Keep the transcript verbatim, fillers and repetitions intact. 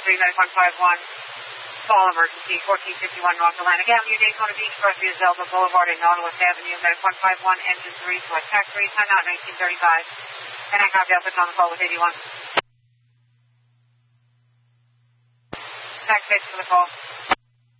three, Medic one five one. Call emergency, fourteen fifty-one North Atlantic Avenue, Daytona Beach, Garcia Zelda Boulevard, and Nautilus Avenue. Medic one five one, engine three, select taxi, time out nineteen thirty-five. And I copy Alpha on the call with eighty-one. Tax base for the call.